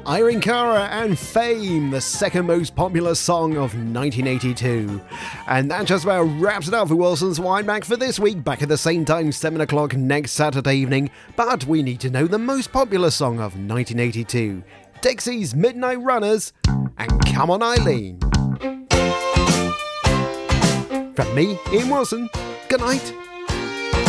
Irene Cara and Fame, the second most popular song of 1982. And that just about wraps it up for Wilson's Wind Back for this week. Back at the same time, 7 o'clock next Saturday evening. But we need to know the most popular song of 1982. Dixie's Midnight Runners and Come On Eileen. From me, Ian Wilson, good night.